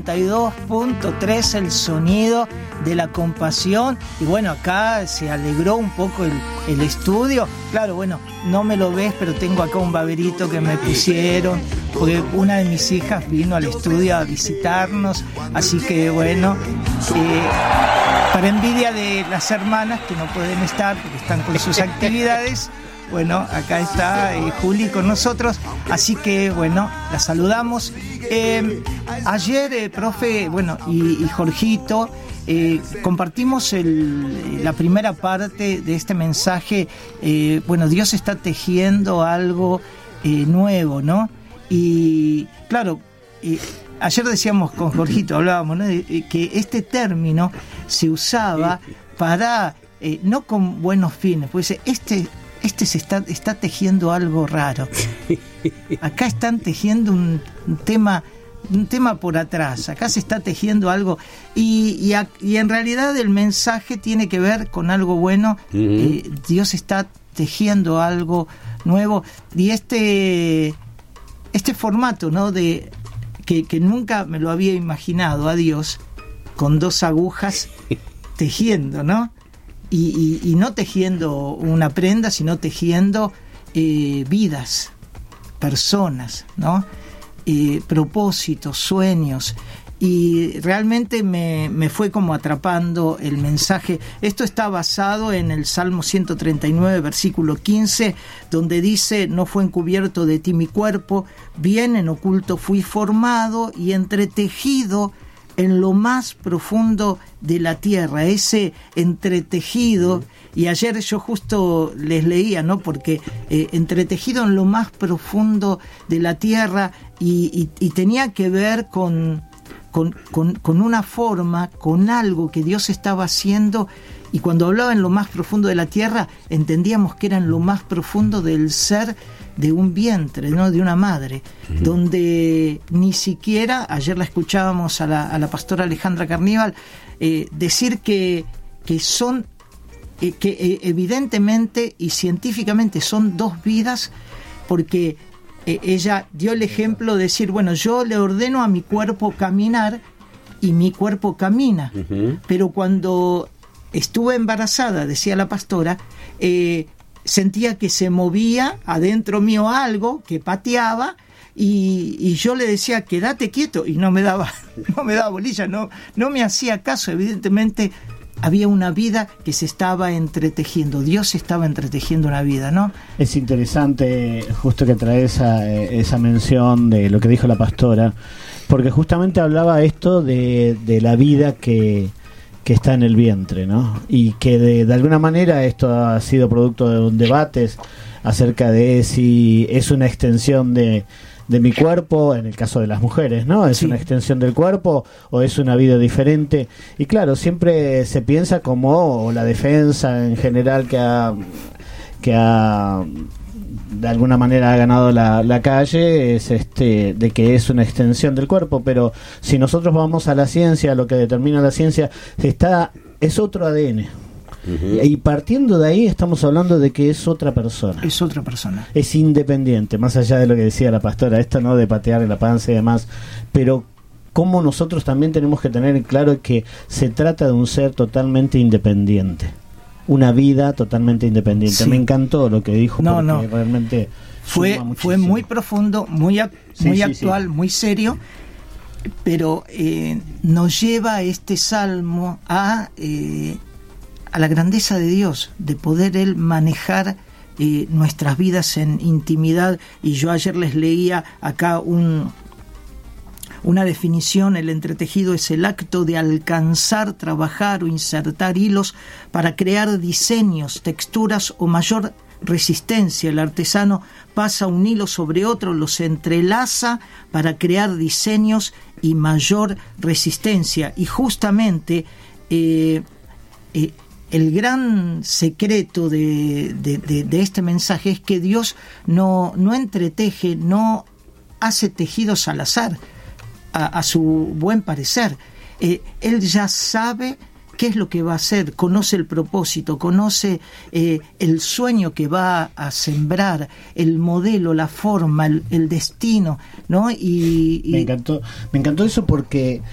92.3, el sonido de la compasión. Y bueno, acá se alegró un poco el estudio. Claro, bueno, no me lo ves, pero tengo acá un baberito que me pusieron, porque una de mis hijas vino al estudio a visitarnos. Así que bueno, para envidia de las hermanas que no pueden estar porque están con sus actividades, bueno, acá está Juli con nosotros, así que bueno, la saludamos. Ayer, profe, bueno, y Jorgito, compartimos la primera parte de este mensaje. Bueno, Dios está tejiendo algo nuevo, ¿no? Y claro, ayer decíamos con Jorgito, hablábamos, ¿no?, de que este término se usaba para, no con buenos fines, pues este se está tejiendo algo raro. Acá están tejiendo un tema por atrás. Acá se está tejiendo algo y en realidad el mensaje tiene que ver con algo bueno. Dios está tejiendo algo nuevo y este formato, ¿no?, de que nunca me lo había imaginado a Dios con dos agujas tejiendo, ¿no? Y no tejiendo una prenda, sino tejiendo vidas, personas, ¿no? Propósitos, sueños. Y realmente me fue como atrapando el mensaje. Esto está basado en el Salmo 139, versículo 15, donde dice: no fue encubierto de ti mi cuerpo, bien en oculto fui formado y entretejido en lo más profundo de la tierra. Ese entretejido, y ayer yo justo les leía, ¿no?, porque entretejido en lo más profundo de la tierra, y tenía que ver con una forma, con algo que Dios estaba haciendo. Y cuando hablaba en lo más profundo de la tierra, entendíamos que era en lo más profundo del ser de un vientre, ¿no?, de una madre, donde ni siquiera, ayer la escuchábamos a la pastora Alejandra Carníbal decir que son, que evidentemente y científicamente son dos vidas, porque ella dio el ejemplo de decir, bueno, yo le ordeno a mi cuerpo caminar y mi cuerpo camina, pero cuando estuve embarazada, decía la pastora, sentía que se movía adentro mío algo, que pateaba, y yo le decía, quédate quieto, y no me daba bolilla, no me hacía caso. Evidentemente había una vida que se estaba entretejiendo, Dios estaba entretejiendo una vida, ¿no? Es interesante justo que trae esa mención de lo que dijo la pastora, porque justamente hablaba esto de la vida que está en el vientre, ¿no? Y que de alguna manera esto ha sido producto de un debate acerca de si es una extensión de mi cuerpo, en el caso de las mujeres, ¿no? ¿Es una extensión del cuerpo o es una vida diferente? Y claro, siempre se piensa como la defensa en general que ha de alguna manera ha ganado la calle, es de que es una extensión del cuerpo, pero si nosotros vamos a la ciencia, lo que determina la ciencia es otro ADN. Y partiendo de ahí estamos hablando de que es otra persona. Es otra persona. Es independiente, más allá de lo que decía la pastora, esto no de patear la panza y demás, pero cómo nosotros también tenemos que tener claro que se trata de un ser totalmente independiente. Una vida totalmente independiente. Sí. Me encantó lo que dijo, porque realmente fue muy profundo, muy actual, muy serio, pero nos lleva este salmo a la grandeza de Dios, de poder Él manejar nuestras vidas en intimidad. Y yo ayer les leía acá una definición: el entretejido es el acto de alcanzar, trabajar o insertar hilos para crear diseños, texturas o mayor resistencia. El artesano pasa un hilo sobre otro, los entrelaza para crear diseños y mayor resistencia. Y justamente el gran secreto de este mensaje es que Dios no entreteje, no hace tejidos al azar, a su buen parecer. Él ya sabe qué es lo que va a hacer, conoce el propósito, conoce el sueño que va a sembrar, el modelo, la forma, el destino, ¿no? Y me encantó eso, porque